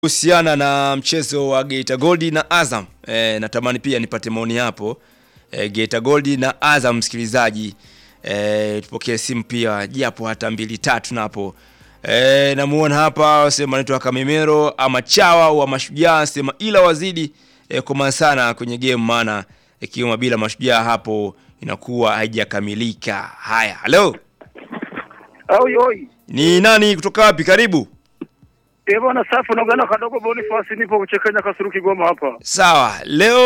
Kuhusiana na mchezo wa Geita Gold na Azam, natamani pia nipate maoni hapo. Geita Gold na Azam, msikilizaji, tupokee simu pia japo hata 2-3 napo. Namuona hapa sema anaitwa Kamimero ama Chawa wa Mashujaa, sema ila wazidi koma sana kwenye game, maana ikiwa bila Mashujaa hapo inakuwa haijakamilika. Haya, hello. Oi. Ni nani kutoka wapi? Karibu. Bwana safi, naongana kadogo Boniface, nipo kuchekenya Kasuru Kigoma hapa. Sawa. Leo